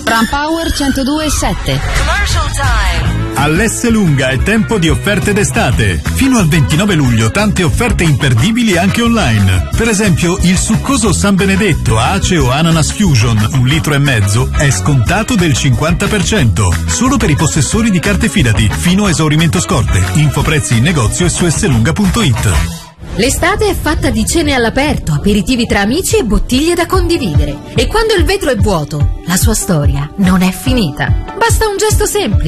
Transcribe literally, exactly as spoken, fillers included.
Ram Power centodue e sette. Commercial time. All'Esselunga è tempo di offerte d'estate. Fino al ventinove luglio tante offerte imperdibili anche online. Per esempio il succoso San Benedetto Ace o Ananas Fusion, un litro e mezzo, è scontato del cinquanta per cento. Solo per i possessori di carte Fidati, fino a esaurimento scorte. Info prezzi in negozio e su esselunga punto it. L'estate è fatta di cene all'aperto, aperitivi tra amici e bottiglie da condividere. E quando il vetro è vuoto, la sua storia non è finita. Basta un gesto semplice.